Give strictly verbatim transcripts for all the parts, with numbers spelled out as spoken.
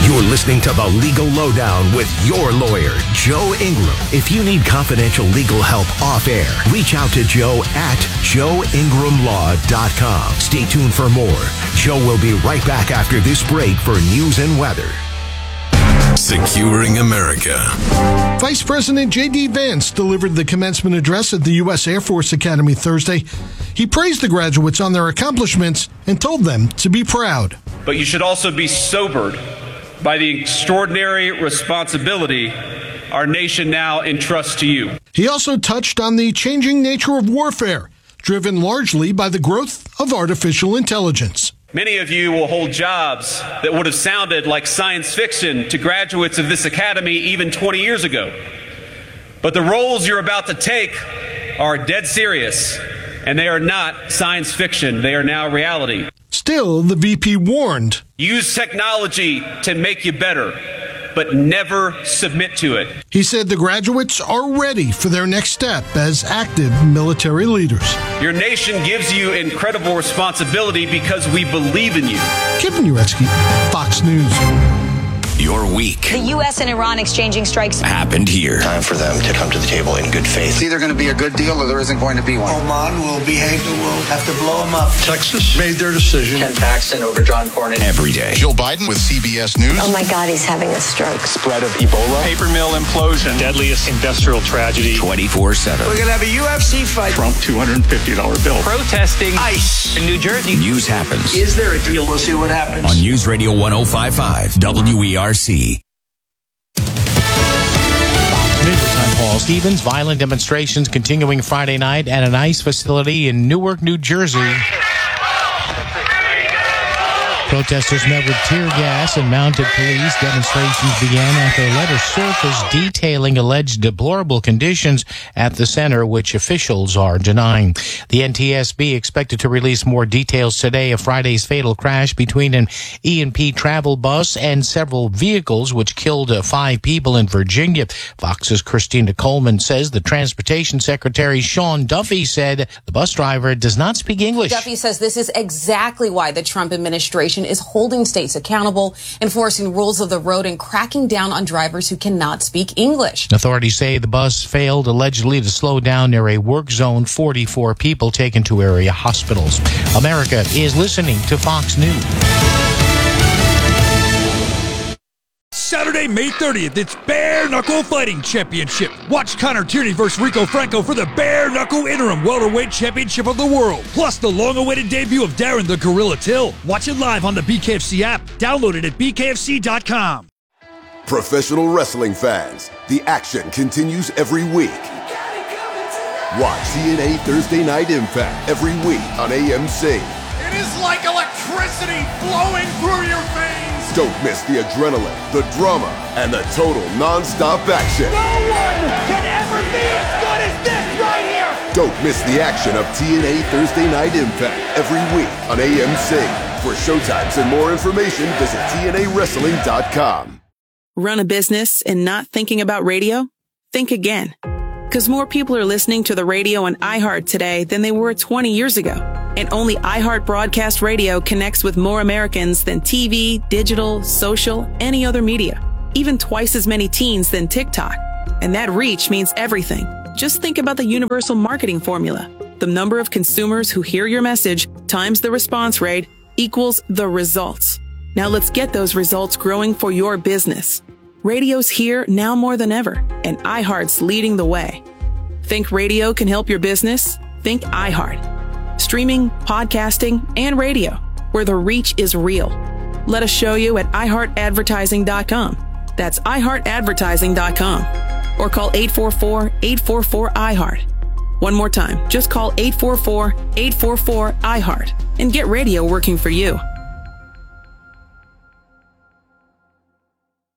You're listening to The Legal Lowdown with your lawyer, Joe Ingram. If you need confidential legal help off air, reach out to Joe at joe ingram law dot com. Stay tuned for more. Joe will be right back after this break for news and weather. Securing America. Vice President J D. Vance delivered the commencement address at the U S Air Force Academy Thursday. He praised the graduates on their accomplishments and told them to be proud. But you should also be sobered by the extraordinary responsibility our nation now entrusts to you. He also touched on the changing nature of warfare, driven largely by the growth of artificial intelligence. Many of you will hold jobs that would have sounded like science fiction to graduates of this academy even twenty years ago. But the roles you're about to take are dead serious, and they are not science fiction. They are now reality. Still, the V P warned, use technology to make you better, but never submit to it. He said the graduates are ready for their next step as active military leaders. Your nation gives you incredible responsibility because we believe in you. Kevin Uretsky, Fox News. Your week. The U S and Iran exchanging strikes happened here. Time for them to come to the table in good faith. It's either going to be a good deal or there isn't going to be one. Oman will behave and we'll have to blow them up. Texas made their decision. Ken Paxton over John Cornyn. Every day. Joe Biden with C B S News. Oh my God, he's having a stroke. Spread of Ebola. Paper mill implosion. Deadliest industrial tragedy. twenty-four seven. We're going to have a U F C fight. Trump two hundred fifty dollars bill. Protesting ICE in New Jersey. News happens. Is there a deal? We'll see what happens. On News Radio one oh five point five W E R C. I'm Paul Stevens. Violent demonstrations continuing Friday night at an ICE facility in Newark, New Jersey. Protesters met with tear gas and mounted police. Demonstrations began after a letter surfaced detailing alleged deplorable conditions at the center, which officials are denying. The N T S B expected to release more details today of Friday's fatal crash between an E and P travel bus and several vehicles, which killed uh, five people in Virginia. Fox's Christina Coleman says the Transportation Secretary Sean Duffy said the bus driver does not speak English. Duffy says this is exactly why the Trump administration is holding states accountable, enforcing rules of the road, and cracking down on drivers who cannot speak English. Authorities say the bus failed allegedly to slow down near a work zone. forty-four people taken to area hospitals. America is listening to Fox News. Saturday, May thirtieth, it's Bare Knuckle Fighting Championship. Watch Connor Tierney versus Rico Franco for the Bare Knuckle Interim Welterweight Championship of the World. Plus the long-awaited debut of Darren the Gorilla Till. Watch it live on the B K F C app. Download it at B K F C dot com. Professional wrestling fans, the action continues every week. Watch T N A Thursday Night Impact every week on A M C. It is like electricity flowing through your veins. Don't miss the adrenaline, the drama, and the total non-stop action. No one can ever be as good as this right here. Don't miss the action of T N A Thursday Night Impact every week on A M C. For showtimes and more information, visit T N A wrestling dot com. Run a business and not thinking about radio? Think again. Because more people are listening to the radio on iHeart today than they were twenty years ago. And only iHeart Broadcast Radio connects with more Americans than T V, digital, social, any other media. Even twice as many teens than TikTok. And that reach means everything. Just think about the universal marketing formula. The number of consumers who hear your message times the response rate equals the results. Now let's get those results growing for your business. Radio's here now more than ever, and iHeart's leading the way. Think radio can help your business? Think iHeart. Streaming, podcasting, and radio, where the reach is real. Let us show you at i heart advertising dot com. That's i heart advertising dot com. Or call eight four four, eight four four, I heart. One more time, just call eight four four, eight four four, I heart and get radio working for you.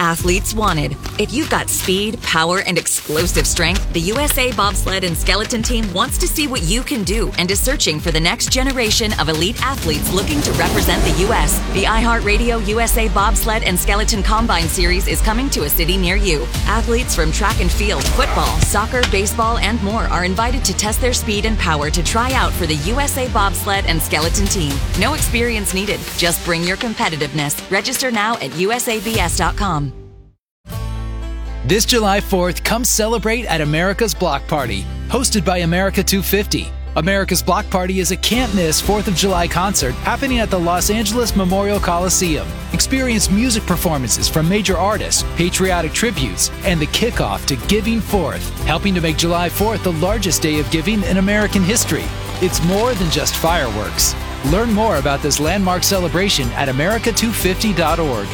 athletes wanted. If you've got speed, power, and explosive strength, the U S A Bobsled and Skeleton Team wants to see what you can do and is searching for the next generation of elite athletes looking to represent the U S. The iHeartRadio U S A Bobsled and Skeleton Combine Series is coming to a city near you. Athletes from track and field, football, soccer, baseball, and more are invited to test their speed and power to try out for the U S A Bobsled and Skeleton Team. No experience needed. Just bring your competitiveness. Register now at U S A B S dot com. This July fourth, come celebrate at America's Block Party, hosted by America two fifty. America's Block Party is a can't-miss fourth of July concert happening at the Los Angeles Memorial Coliseum. Experience music performances from major artists, patriotic tributes, and the kickoff to Giving Fourth, helping to make July fourth the largest day of giving in American history. It's more than just fireworks. Learn more about this landmark celebration at America two fifty dot org.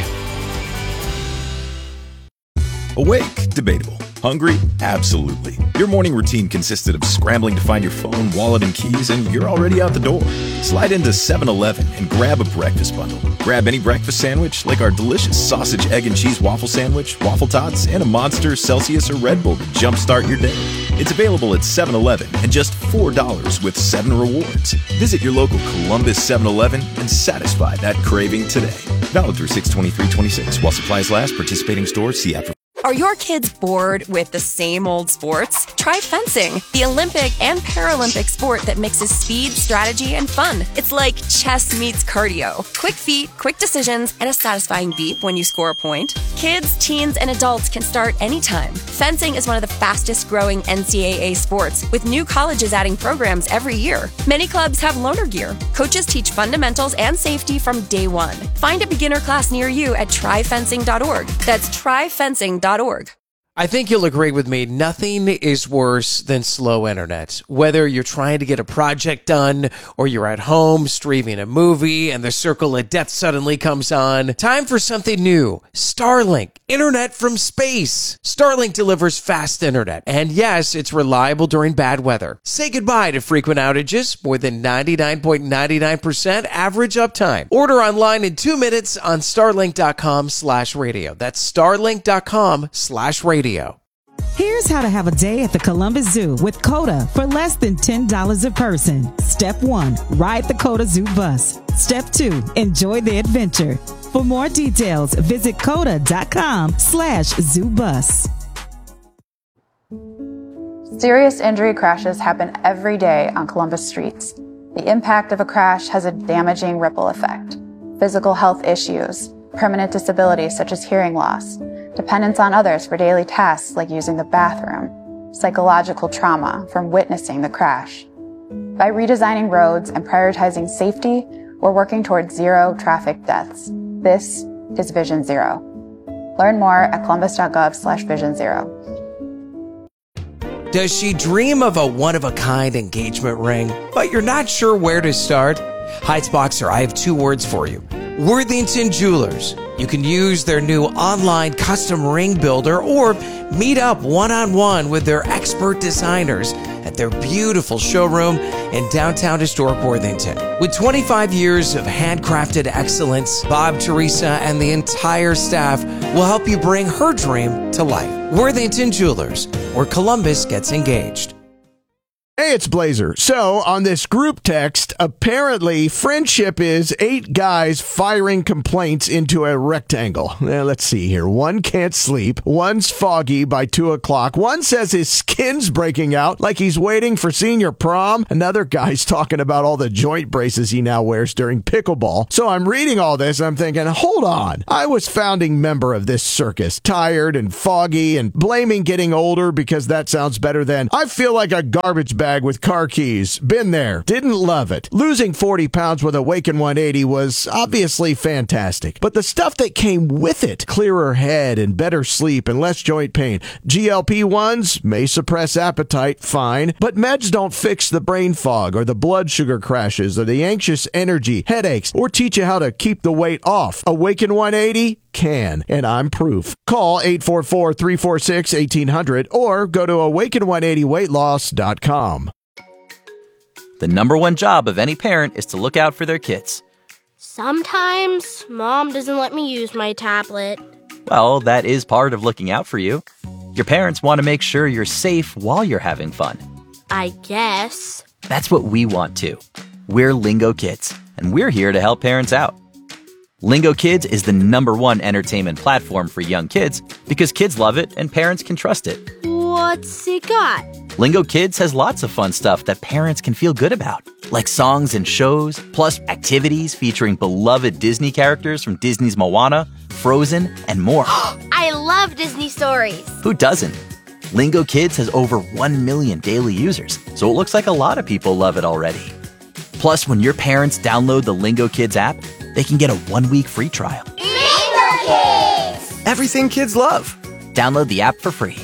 Awake? Debatable. Hungry? Absolutely. Your morning routine consisted of scrambling to find your phone, wallet, and keys, and you're already out the door. Slide into seven eleven and grab a breakfast bundle. Grab any breakfast sandwich, like our delicious sausage, egg, and cheese waffle sandwich, waffle tots, and a Monster, Celsius, or Red Bull to jumpstart your day. It's available at seven eleven and just four dollars with seven rewards. Visit your local Columbus seven eleven and satisfy that craving today. Valid through six twenty-three twenty-six. While supplies last, participating stores, see app for. Are your kids bored with the same old sports? Try fencing, the Olympic and Paralympic sport that mixes speed, strategy, and fun. It's like chess meets cardio. Quick feet, quick decisions, and a satisfying beep when you score a point. Kids, teens, and adults can start anytime. Fencing is one of the fastest growing N C double A sports, with new colleges adding programs every year. Many clubs have loaner gear. Coaches teach fundamentals and safety from day one. Find a beginner class near you at try fencing dot org. That's try fencing dot org. I think you'll agree with me. Nothing is worse than slow internet. Whether you're trying to get a project done or you're at home streaming a movie and the circle of death suddenly comes on, time for something new. Starlink, internet from space. Starlink delivers fast internet. And yes, it's reliable during bad weather. Say goodbye to frequent outages. More than ninety-nine point nine nine percent average uptime. Order online in two minutes on starlink dot com slash radio. That's starlink dot com slash radio. Here's how to have a day at the Columbus Zoo with COTA for less than ten dollars a person. Step one, ride the COTA Zoo bus. Step two, enjoy the adventure. For more details, visit COTA dot com slash zoo bus. Serious injury crashes happen every day on Columbus streets. The impact of a crash has a damaging ripple effect. Physical health issues, permanent disabilities such as hearing loss, dependence on others for daily tasks like using the bathroom, psychological trauma from witnessing the crash. By redesigning roads and prioritizing safety, we're working towards zero traffic deaths. This is Vision Zero. Learn more at columbus dot gov slash vision zero. Does she dream of a one-of-a-kind engagement ring, but you're not sure where to start? Heights Boxer, I have two words for you. Worthington Jewelers. You can use their new online custom ring builder or meet up one-on-one with their expert designers at their beautiful showroom in downtown historic Worthington. With twenty-five years of handcrafted excellence, Bob, Teresa, and the entire staff will help you bring her dream to life. Worthington Jewelers, where Columbus gets engaged. Hey, it's Blazer. So, on this group text, apparently friendship is eight guys firing complaints into a rectangle. Now, let's see here. One can't sleep. One's foggy by two o'clock. One says his skin's breaking out like he's waiting for senior prom. Another guy's talking about all the joint braces he now wears during pickleball. So, I'm reading all this and I'm thinking, hold on. I was founding member of this circus. Tired and foggy and blaming getting older because that sounds better than I feel like a garbage bag with car keys. Been there. Didn't love it. Losing forty pounds with Awaken one eighty was obviously fantastic. But the stuff that came with it, clearer head and better sleep and less joint pain. G L P ones may suppress appetite, fine. But meds don't fix the brain fog or the blood sugar crashes or the anxious energy, headaches, or teach you how to keep the weight off. Awaken one eighty can, and I'm proof. Call eight four four, three four six, one eight hundred or go to awaken one eighty weight loss dot com. The number one job of any parent is to look out for their kids. Sometimes Mom doesn't let me use my tablet. Well, that is part of looking out for you. Your parents want to make sure you're safe while you're having fun. I guess. That's what we want too. We're Lingo Kids, and we're here to help parents out. Lingo Kids is the number one entertainment platform for young kids because kids love it and parents can trust it. What's it got? Lingo Kids has lots of fun stuff that parents can feel good about, like songs and shows, plus activities featuring beloved Disney characters from Disney's Moana, Frozen, and more. I love Disney stories. Who doesn't? Lingo Kids has over one million daily users, so it looks like a lot of people love it already. Plus, when your parents download the Lingo Kids app, they can get a one-week free trial. Lingo Kids! Everything kids love. Download the app for free.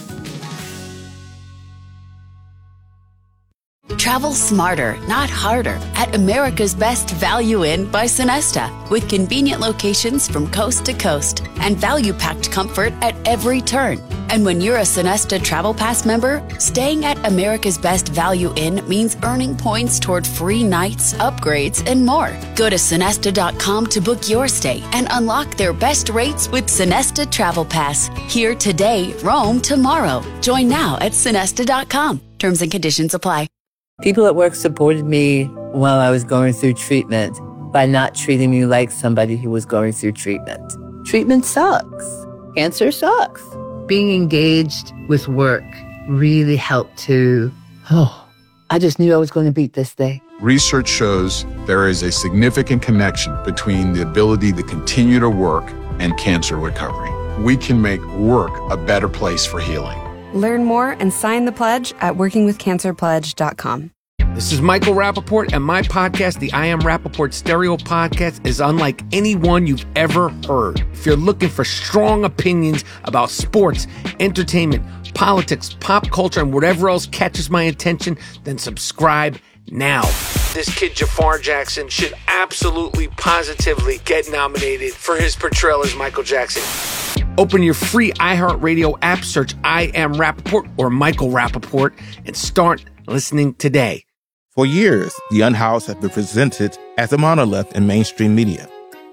Travel smarter, not harder, at America's Best Value Inn by Sonesta, with convenient locations from coast to coast and value-packed comfort at every turn. And when you're a Sonesta Travel Pass member, staying at America's Best Value Inn means earning points toward free nights, upgrades, and more. Go to Sonesta dot com to book your stay and unlock their best rates with Sonesta Travel Pass. Here today, roam tomorrow. Join now at Sonesta dot com. Terms and conditions apply. People at work supported me while I was going through treatment by not treating me like somebody who was going through treatment. Treatment sucks. Cancer sucks. Being engaged with work really helped to, oh, I just knew I was going to beat this thing. Research shows there is a significant connection between the ability to continue to work and cancer recovery. We can make work a better place for healing. Learn more and sign the pledge at working with cancer pledge dot com. This is Michael Rappaport, and my podcast, the I Am Rappaport Stereo Podcast, is unlike any one you've ever heard. If you're looking for strong opinions about sports, entertainment, politics, pop culture, and whatever else catches my attention, then subscribe now. This kid Jafar Jackson should absolutely, positively get nominated for his portrayal as Michael Jackson. Open your free iHeartRadio app, search I Am Rappaport or Michael Rappaport, and start listening today. For years, The Unhoused has been presented as a monolith in mainstream media.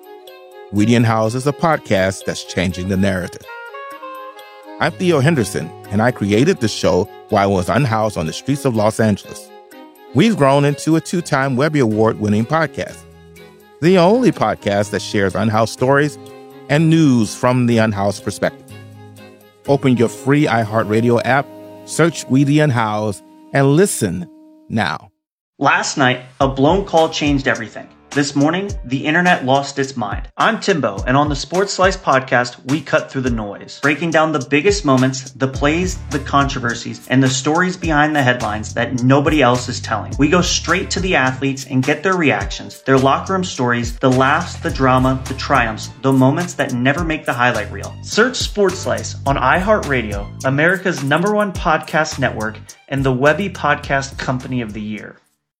We The Unhoused is a podcast that's changing the narrative. I'm Theo Henderson, and I created the show while I was unhoused on the streets of Los Angeles. We've grown into a two-time Webby Award-winning podcast, the only podcast that shares unhoused stories and news from the unhoused perspective. Open your free iHeartRadio app, search We The Unhoused, and listen now. Last night, a blown call changed everything. This morning, the internet lost its mind. I'm Timbo, and on the Sports Slice podcast, we cut through the noise, breaking down the biggest moments, the plays, the controversies, and the stories behind the headlines that nobody else is telling. We go straight to the athletes and get their reactions, their locker room stories, the laughs, the drama, the triumphs, the moments that never make the highlight reel. Search Sports Slice on iHeartRadio, America's number one podcast network, and the Webby Podcast Company of the Year.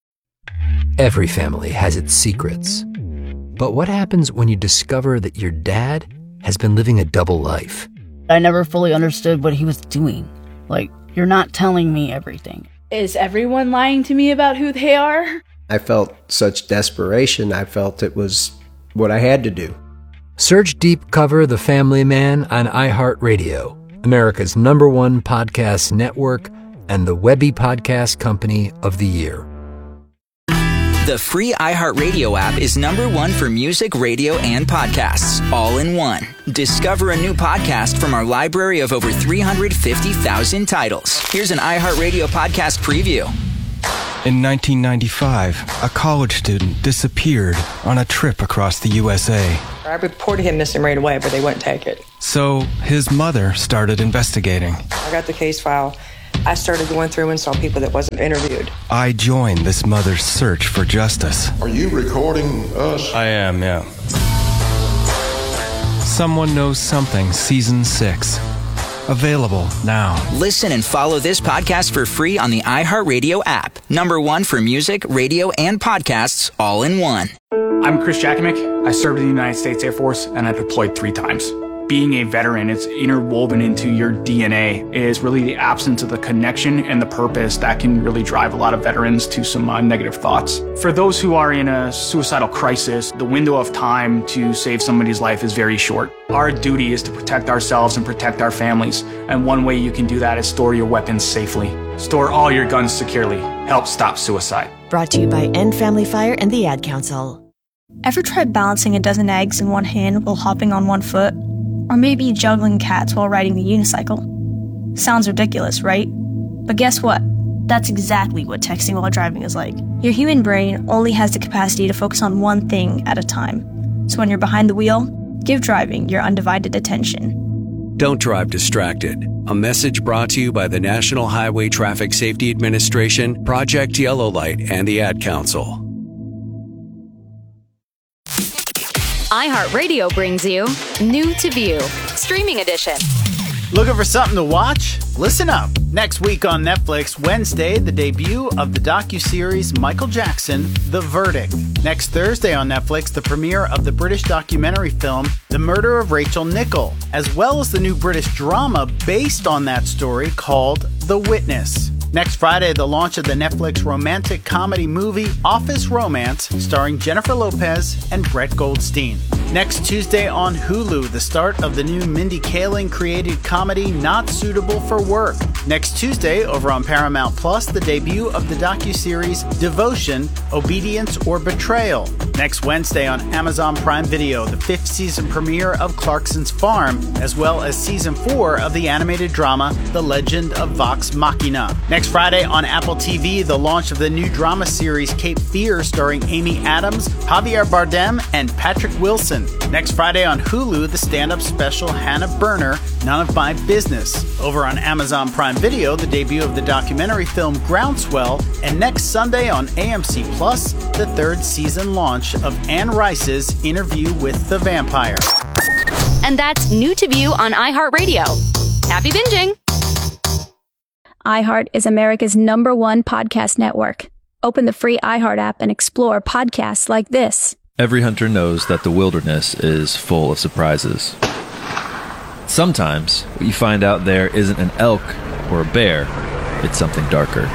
Every family has its secrets. But what happens when you discover that your dad has been living a double life? I never fully understood what he was doing. Like, you're not telling me everything. Is everyone lying to me about who they are? I felt such desperation. I felt it was what I had to do. Search Deep Cover The Family Man on iHeartRadio, America's number one podcast network, and the Webby Podcast Company of the Year. The free iHeartRadio app is number one for music, radio, and podcasts, all in one. Discover a new podcast from our library of over three hundred fifty thousand titles. Here's an iHeartRadio podcast preview. In nineteen ninety-five, a college student disappeared on a trip across the U S A. I reported him missing right away, but they wouldn't take it. So his mother started investigating. I got the case file. I started going through and saw people that wasn't interviewed. I joined this mother's search for justice. Are you recording us? I am, yeah. Someone Knows Something, Season six. Available now. Listen and follow this podcast for free on the iHeartRadio app. Number one for music, radio, and podcasts, all in one. I'm Chris Jackimick. I served in the United States Air Force, and I deployed three times. being a veteran, it's interwoven into your D N A, is really the absence of the connection and the purpose that can really drive a lot of veterans to some uh, negative thoughts. For those who are in a suicidal crisis, the window of time to save somebody's life is very short. Our duty is to protect ourselves and protect our families, and one way you can do that is store your weapons safely. Store all your guns securely. Help stop suicide. Brought to you by End Family Fire and the Ad Council. Ever tried balancing a dozen eggs in one hand while hopping on one foot? Or maybe juggling cats while riding the unicycle? Sounds ridiculous, right? But guess what? That's exactly what texting while driving is like. Your human brain only has the capacity to focus on one thing at a time. So when you're behind the wheel, give driving your undivided attention. Don't drive distracted. A message brought to you by the National Highway Traffic Safety Administration, Project Yellow Light, and the Ad Council. iHeartRadio brings you New to View, Streaming Edition. Looking for something to watch? Listen up. Next week on Netflix, Wednesday, the debut of the docuseries Michael Jackson, The Verdict. Next Thursday on Netflix, the premiere of the British documentary film, The Murder of Rachel Nicholl, as well as the new British drama based on that story called The Witness. Next Friday, the launch of the Netflix romantic comedy movie Office Romance, starring Jennifer Lopez and Brett Goldstein. Next Tuesday on Hulu, the start of the new Mindy Kaling created comedy Not Suitable for Work. Next Tuesday, over on Paramount Plus, the debut of the docuseries Devotion, Obedience or Betrayal. Next Wednesday on Amazon Prime Video, the fifth season premiere of Clarkson's Farm, as well as season four of the animated drama The Legend of Vox Machina. Next Friday on Apple T V, the launch of the new drama series Cape Fear, starring Amy Adams, Javier Bardem, and Patrick Wilson. Next Friday on Hulu, the stand-up special Hannah Berner, None of My Business. Over on Amazon Prime Video, the debut of the documentary film Groundswell, and next Sunday on A M C Plus, the third season launch of Anne Rice's Interview with the Vampire. And that's New to View on iHeartRadio. Happy binging! iHeart is America's number one podcast network. Open the free iHeart app and explore podcasts like this. Every hunter knows that the wilderness is full of surprises. Sometimes what you find out there isn't an elk or a bear, it's something darker.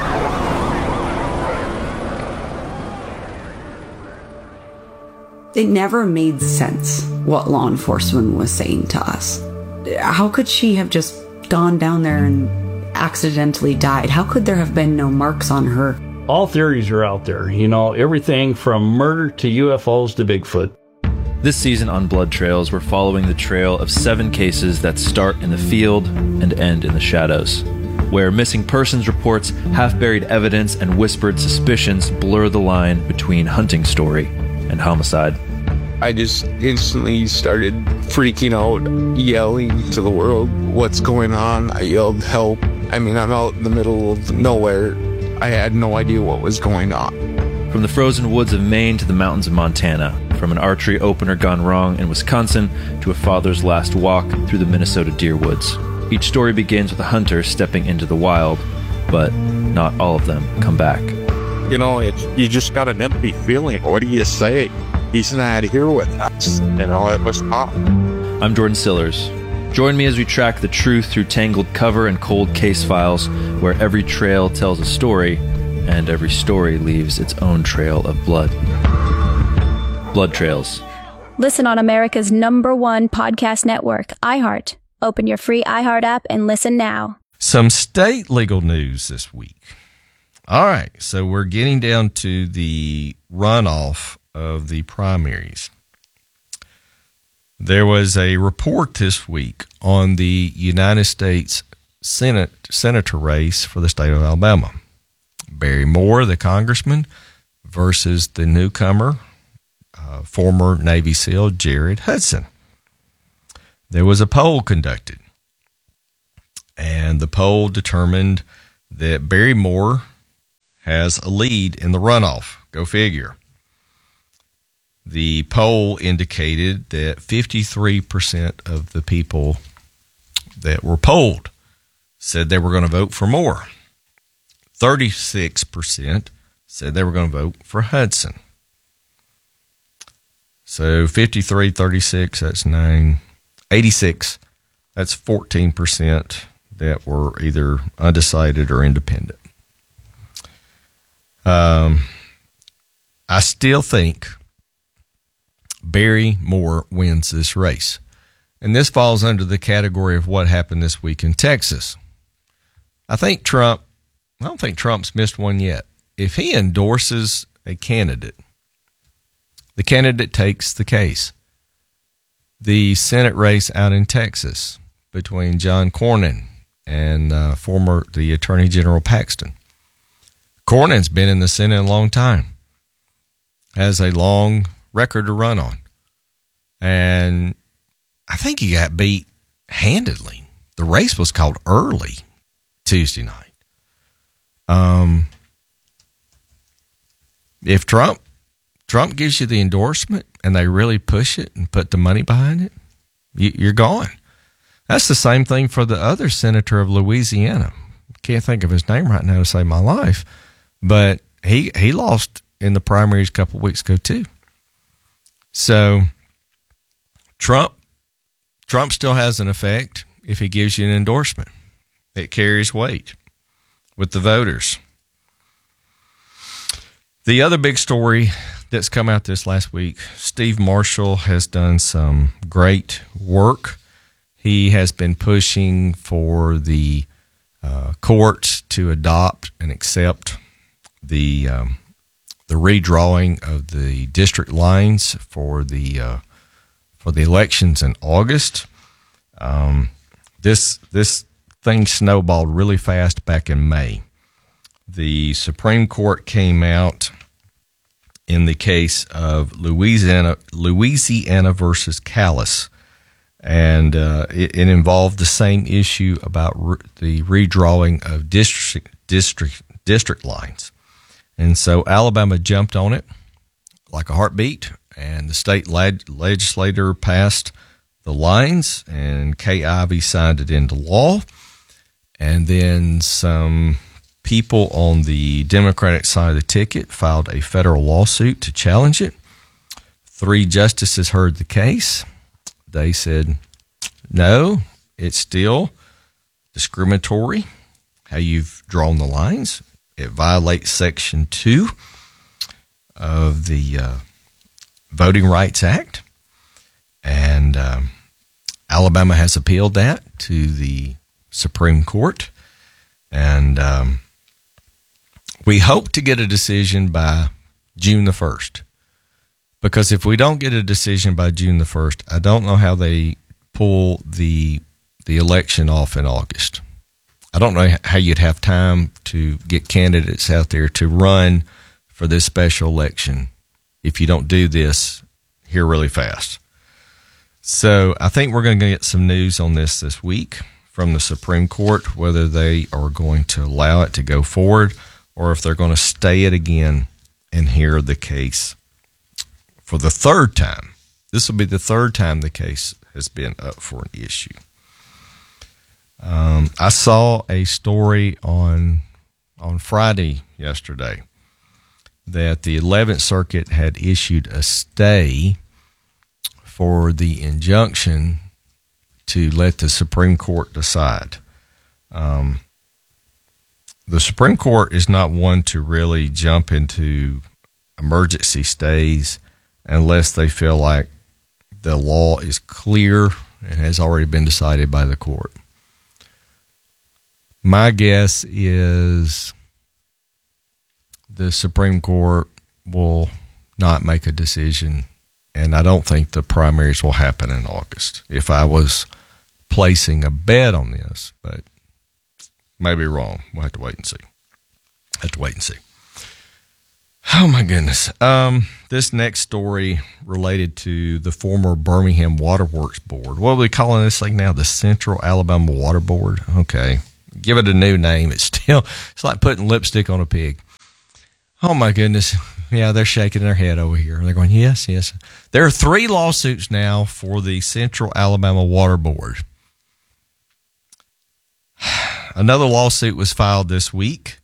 It never made sense what law enforcement was saying to us. How could she have just gone down there and accidentally died? How could there have been no marks on her? All theories are out there, you know, everything from murder to U F Os to Bigfoot. This season on Blood Trails, we're following the trail of seven cases that start in the field and end in the shadows, where missing persons reports, half-buried evidence, and whispered suspicions blur the line between hunting story and homicide. I just instantly started freaking out, yelling to the world, "What's going on?" I yelled, "Help." I mean, I'm out in the middle of nowhere. I had no idea what was going on. From the frozen woods of Maine to the mountains of Montana, from an archery opener gone wrong in Wisconsin to a father's last walk through the Minnesota deer woods. Each story begins with a hunter stepping into the wild, but not all of them come back. You know, it's, you just got an empty feeling. What do you say? He's not here with us. You know, it was tough. I'm Jordan Sillers. Join me as we track the truth through tangled cover and cold case files, where every trail tells a story, and every story leaves its own trail of blood. Blood Trails. Listen on America's number one podcast network, iHeart. Open your free iHeart app and listen now. Some state legal news this week. All right, so we're getting down to the runoff of the primaries. There was a report this week on the United States Senate senator race for the state of Alabama. Barry Moore, the congressman, versus the newcomer, uh, former Navy SEAL Jared Hudson. There was a poll conducted, and the poll determined that Barry Moore has a lead in the runoff. Go figure. The poll indicated that fifty-three percent of the people that were polled said they were going to vote for Moore. thirty-six percent said they were going to vote for Hudson. So fifty-three, thirty-six, that's nine, eighty-six. That's fourteen percent that were either undecided or independent. Um, I still think Barry Moore wins this race. And this falls under the category of what happened this week in Texas. I think Trump, I don't think Trump's missed one yet. If he endorses a candidate, the candidate takes the case. The Senate race out in Texas between John Cornyn and uh, former the Attorney General Paxton. Cornyn's been in the Senate a long time, has a long record to run on. And I think he got beat handedly. The race was called early Tuesday night. Um, if Trump Trump gives you the endorsement and they really push it and put the money behind it, you, you're gone. That's the same thing for the other senator of Louisiana. Can't think of his name right now to save my life, but he he lost in the primaries a couple of weeks ago too. So Trump Trump still has an effect if he gives you an endorsement. It carries weight with the voters. The other big story that's come out this last week, Steve Marshall has done some great work. He has been pushing for the uh, courts to adopt and accept the um, the redrawing of the district lines for the uh, for the elections in August. Um, this this thing snowballed really fast back in May. The Supreme Court came out in the case of Louisiana Louisiana versus Callis, and uh, it, it involved the same issue about re- the redrawing of district district district lines. And so Alabama jumped on it like a heartbeat, and the state leg- legislator passed the lines, and Kay Ivey signed it into law. And then some people on the Democratic side of the ticket filed a federal lawsuit to challenge it. Three justices heard the case. They said, no, it's still discriminatory how you've drawn the lines. It violates Section two of the uh, Voting Rights Act. And um, Alabama has appealed that to the Supreme Court. And um, we hope to get a decision by June the first. Because if we don't get a decision by June the first, I don't know how they pull the the election off in August. I don't know how you'd have time to get candidates out there to run for this special election if you don't do this here really fast. So I think we're going to get some news on this this week from the Supreme Court, whether they are going to allow it to go forward or if they're going to stay it again and hear the case for the third time. This will be the third time the case has been up for an issue. Um, I saw a story on on Friday yesterday that the eleventh Circuit had issued a stay for the injunction to let the Supreme Court decide. Um, the Supreme Court is not one to really jump into emergency stays unless they feel like the law is clear and has already been decided by the court. My guess is the Supreme Court will not make a decision, and I don't think the primaries will happen in August. If I was placing a bet on this, but maybe wrong. We'll have to wait and see. Have to wait and see. Oh, my goodness. Um, this next story related to the former Birmingham Waterworks Board. What are we calling this thing now? The Central Alabama Water Board? Okay. Give it a new name. It's still, it's like putting lipstick on a pig. Oh, my goodness. Yeah, they're shaking their head over here. They're going, yes, yes. There are three lawsuits now for the Central Alabama Water Board. Another lawsuit was filed this week.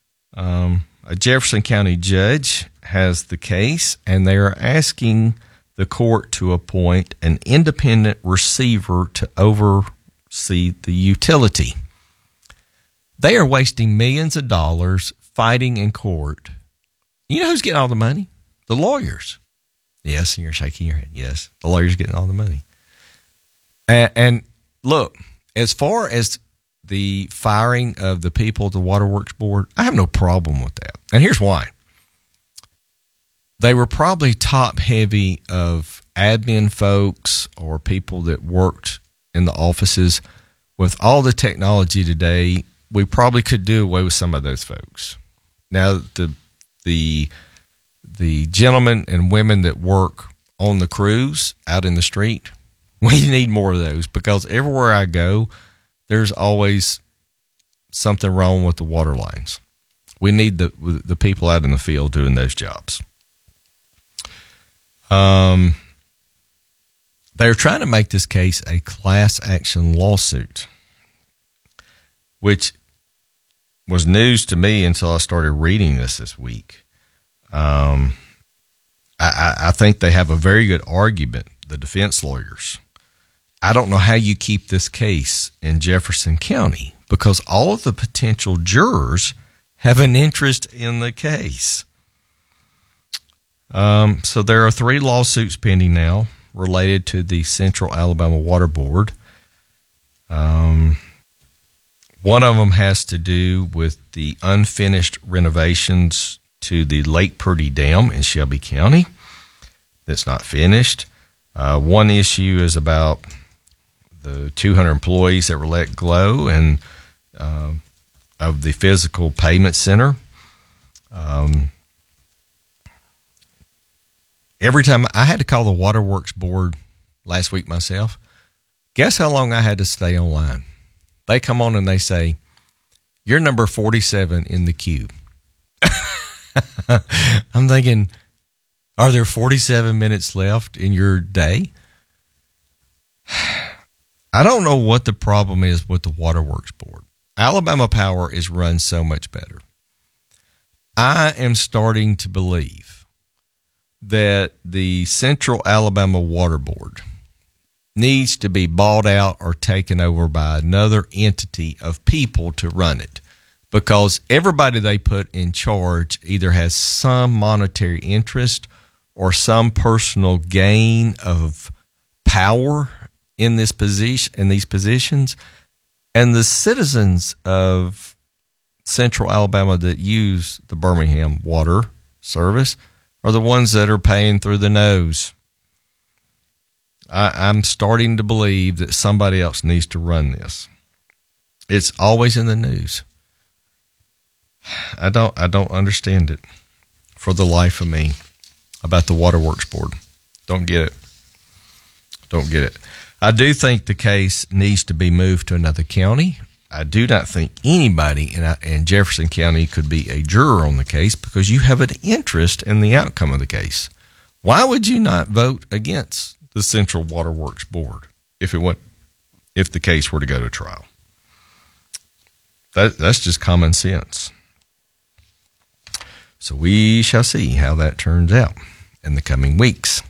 Um, a Jefferson County judge has the case, and they are asking the court to appoint an independent receiver to oversee the utility. They are wasting millions of dollars fighting in court. You know who's getting all the money? The lawyers. Yes, and you're shaking your head. Yes, the lawyers getting all the money. And, and look, as far as the firing of the people at the Waterworks Board, I have no problem with that. And here's why. They were probably top heavy of admin folks or people that worked in the offices. With all the technology today, we probably could do away with some of those folks. Now, the the the gentlemen and women that work on the crews out in the street, we need more of those, because everywhere I go, there's always something wrong with the water lines. We need the the people out in the field doing those jobs. Um, they're trying to make this case a class action lawsuit, which was news to me until I started reading this this week. Um, I, I think they have a very good argument, the defense lawyers. I don't know how you keep this case in Jefferson County, because all of the potential jurors have an interest in the case. Um, so there are three lawsuits pending now related to the Central Alabama Water Board. Um, one of them has to do with the unfinished renovations to the Lake Purdy Dam in Shelby County that's not finished. Uh, one issue is about the two hundred employees that were let go and uh, of the physical payment center. Um, every time I had to call the Waterworks Board last week myself, guess how long I had to stay online? They come on and they say, "You're number forty-seven in the queue." I'm thinking, are there forty-seven minutes left in your day? I don't know what the problem is with the Waterworks Board. Alabama Power is run so much better. I am starting to believe that the Central Alabama Water Board needs to be bought out or taken over by another entity of people to run it, because everybody they put in charge either has some monetary interest or some personal gain of power in this position, in these positions. And the citizens of Central Alabama that use the Birmingham water service are the ones that are paying through the nose. I, I'm starting to believe that somebody else needs to run this. It's always in the news. I don't I don't understand it for the life of me about the Waterworks Board. Don't get it. Don't get it. I do think the case needs to be moved to another county. I do not think anybody in, in Jefferson County could be a juror on the case, because you have an interest in the outcome of the case. Why would you not vote against the Central Waterworks Board if it went, if the case were to go to trial? That that's just common sense. So we shall see how that turns out in the coming weeks.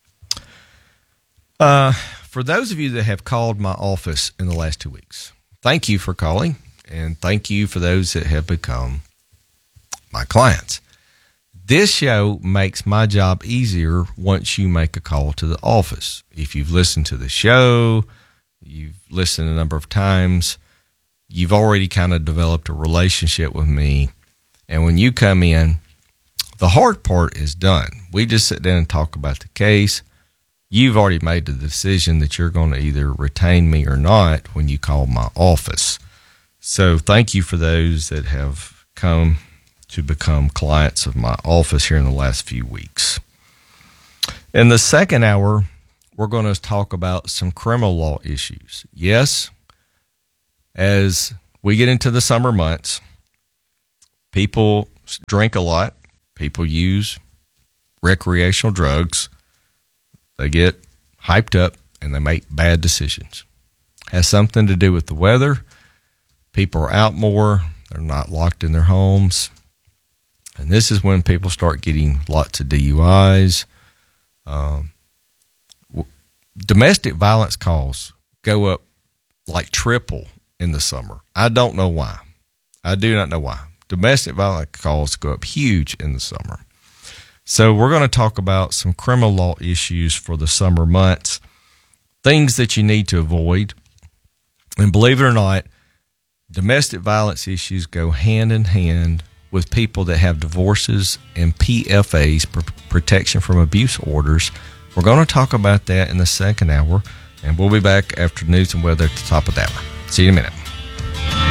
Uh, for those of you that have called my office in the last two weeks, thank you for calling, and thank you for those that have become my clients. This show makes my job easier once you make a call to the office. If you've listened to the show, you've listened a number of times, you've already kind of developed a relationship with me. And when you come in, the hard part is done. We just sit down and talk about the case. You've already made the decision that you're going to either retain me or not when you call my office. So thank you for those that have come to become clients of my office here in the last few weeks. In the second hour, we're going to talk about some criminal law issues. Yes, as we get into the summer months, people drink a lot. People use recreational drugs. They get hyped up and they make bad decisions. Has something to do with the weather. People are out more. They're not locked in their homes. And this is when people start getting lots of D U Is. Um, domestic violence calls go up like triple in the summer. I don't know why. I do not know why. Domestic violence calls go up huge in the summer. So we're going to talk about some criminal law issues for the summer months, things that you need to avoid. And believe it or not, domestic violence issues go hand in hand with people that have divorces and P F As, protection from abuse orders. We're going to talk about that in the second hour, and we'll be back after news and weather at the top of the hour. See you in a minute.